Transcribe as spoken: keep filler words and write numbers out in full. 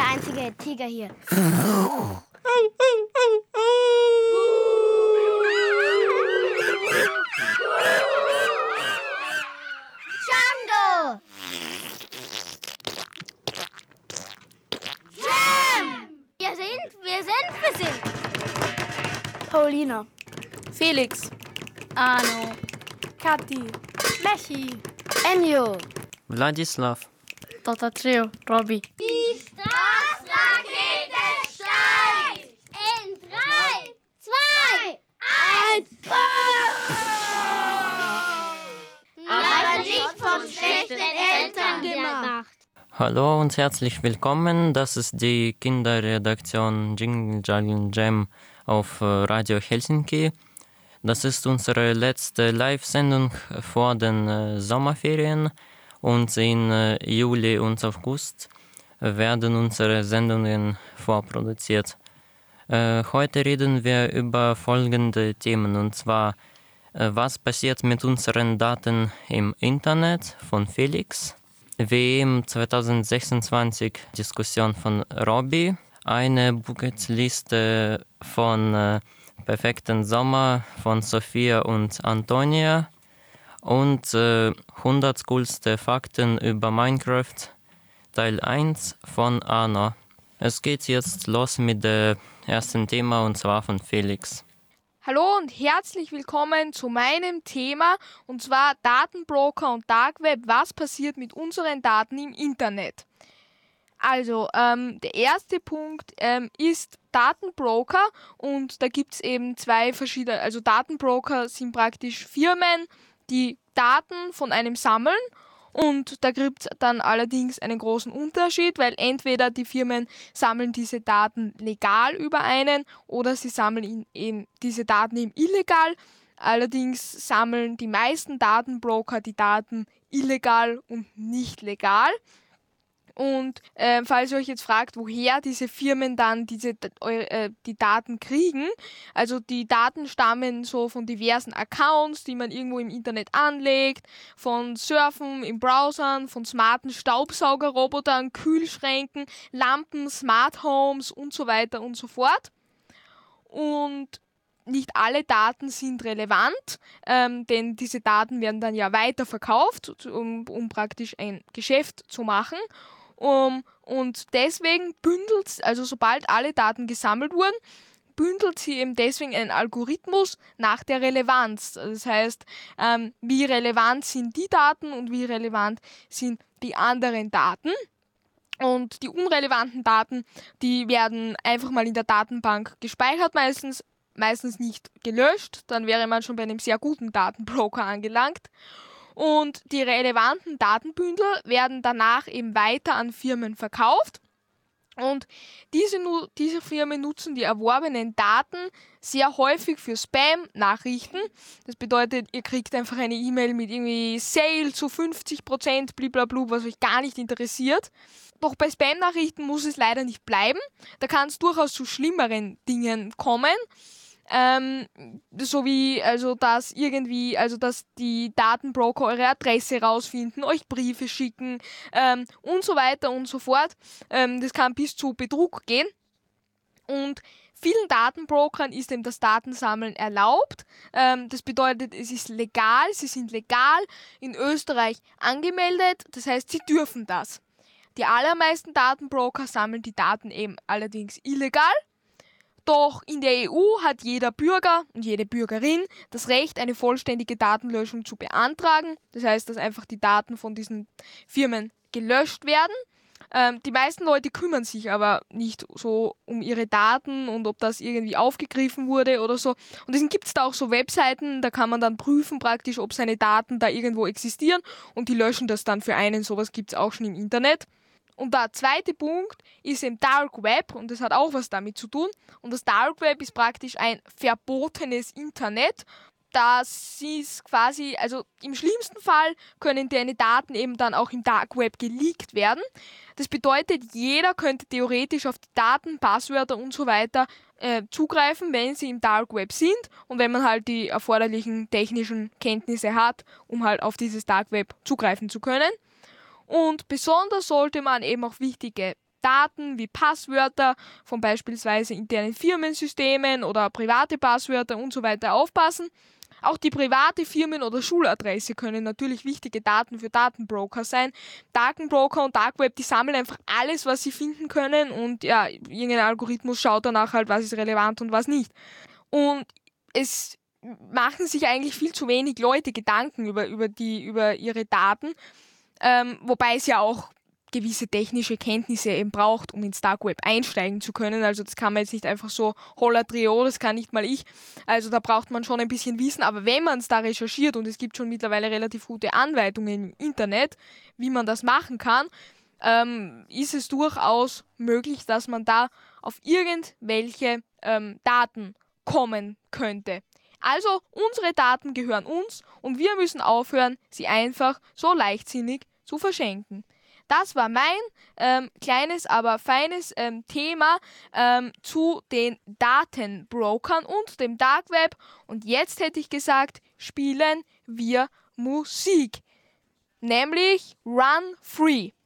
der einzige Tiger hier. Django! Jam! Wir sind, wir sind, wir sind. Paulina. Felix. Arno. Kathi. Mechi. Enjo. Wladislav. Dota Trio. Robby. Die Straßrakete steigt! In drei, zwei, eins, aber nicht von schlechten Eltern gemacht. Hallo und herzlich willkommen. Das ist die Kinderredaktion Jingle Jangle Jam auf Radio Helsinki. Das ist unsere letzte Live-Sendung vor den äh, Sommerferien und in äh, Juli und August werden unsere Sendungen vorproduziert. Äh, heute reden wir über folgende Themen, und zwar äh, was passiert mit unseren Daten im Internet von Felix, W M zwanzig sechsundzwanzig Diskussion von Robby, eine Bucketliste von äh, Perfekten Sommer von Sophia und Antonia und äh, hundert coolste Fakten über Minecraft, Teil eins von Arno. Es geht jetzt los mit dem ersten Thema, und zwar von Felix. Hallo und herzlich willkommen zu meinem Thema, und zwar Datenbroker und Dark Web. Was passiert mit unseren Daten im Internet? Also, ähm, der erste Punkt ähm, ist Datenbroker, und da gibt es eben zwei verschiedene, also Datenbroker sind praktisch Firmen, die Daten von einem sammeln, und da gibt es dann allerdings einen großen Unterschied, weil entweder die Firmen sammeln diese Daten legal über einen oder sie sammeln ihn eben diese Daten eben illegal. Allerdings sammeln die meisten Datenbroker die Daten illegal und nicht legal. Und äh, falls ihr euch jetzt fragt, woher diese Firmen dann diese, äh, die Daten kriegen, also die Daten stammen so von diversen Accounts, die man irgendwo im Internet anlegt, von Surfen in Browsern, von smarten Staubsaugerrobotern, Kühlschränken, Lampen, Smart Homes und so weiter und so fort. Und nicht alle Daten sind relevant, ähm, denn diese Daten werden dann ja weiterverkauft, um, um praktisch ein Geschäft zu machen. Um, und deswegen bündelt, also sobald alle Daten gesammelt wurden, bündelt sie eben deswegen einen Algorithmus nach der Relevanz. Das heißt, ähm, wie relevant sind die Daten und wie relevant sind die anderen Daten. Und die unrelevanten Daten, die werden einfach mal in der Datenbank gespeichert, meistens, meistens nicht gelöscht. Dann wäre man schon bei einem sehr guten Datenbroker angelangt. Und die relevanten Datenbündel werden danach eben weiter an Firmen verkauft. Und diese, diese Firmen nutzen die erworbenen Daten sehr häufig für Spam-Nachrichten. Das bedeutet, ihr kriegt einfach eine E-Mail mit irgendwie Sale zu fünfzig Prozent, blablabla, was euch gar nicht interessiert. Doch bei Spam-Nachrichten muss es leider nicht bleiben. Da kann es durchaus zu schlimmeren Dingen kommen. Ähm, so wie, also, dass irgendwie, also, dass die Datenbroker eure Adresse rausfinden, euch Briefe schicken, ähm, und so weiter und so fort. Ähm, das kann bis zu Betrug gehen. Und vielen Datenbrokern ist eben das Datensammeln erlaubt. Ähm, das bedeutet, es ist legal, sie sind legal in Österreich angemeldet, das heißt, sie dürfen das. Die allermeisten Datenbroker sammeln die Daten eben allerdings illegal. Doch in der E U hat jeder Bürger und jede Bürgerin das Recht, eine vollständige Datenlöschung zu beantragen. Das heißt, dass einfach die Daten von diesen Firmen gelöscht werden. Ähm, die meisten Leute kümmern sich aber nicht so um ihre Daten und ob das irgendwie aufgegriffen wurde oder so. Und deswegen gibt es da auch so Webseiten, da kann man dann prüfen praktisch, ob seine Daten da irgendwo existieren, und die löschen das dann für einen. Sowas gibt es auch schon im Internet. Und der zweite Punkt ist im Dark Web, und das hat auch was damit zu tun. Und das Dark Web ist praktisch ein verbotenes Internet. Das ist quasi, also im schlimmsten Fall können deine Daten eben dann auch im Dark Web geleakt werden. Das bedeutet, jeder könnte theoretisch auf die Daten, Passwörter und so weiter äh, zugreifen, wenn sie im Dark Web sind und wenn man halt die erforderlichen technischen Kenntnisse hat, um halt auf dieses Dark Web zugreifen zu können. Und besonders sollte man eben auch wichtige Daten wie Passwörter von beispielsweise internen Firmensystemen oder private Passwörter und so weiter aufpassen. Auch die private Firmen- oder Schuladresse können natürlich wichtige Daten für Datenbroker sein. Datenbroker und Dark Web, die sammeln einfach alles, was sie finden können und ja, irgendein Algorithmus schaut danach halt, was ist relevant und was nicht. Und es machen sich eigentlich viel zu wenig Leute Gedanken über, über, die, über ihre Daten, ähm, wobei es ja auch gewisse technische Kenntnisse eben braucht, um ins Dark Web einsteigen zu können. Also das kann man jetzt nicht einfach so holla trio, das kann nicht mal ich. Also da braucht man schon ein bisschen Wissen, aber wenn man es da recherchiert und es gibt schon mittlerweile relativ gute Anleitungen im Internet, wie man das machen kann, ähm, ist es durchaus möglich, dass man da auf irgendwelche ähm, Daten kommen könnte. Also unsere Daten gehören uns und wir müssen aufhören, sie einfach so leichtsinnig zu verschenken. Das war mein ähm, kleines, aber feines ähm, Thema ähm, zu den Datenbrokern und dem Dark Web. Und jetzt hätte ich gesagt, spielen wir Musik. Nämlich Run Free.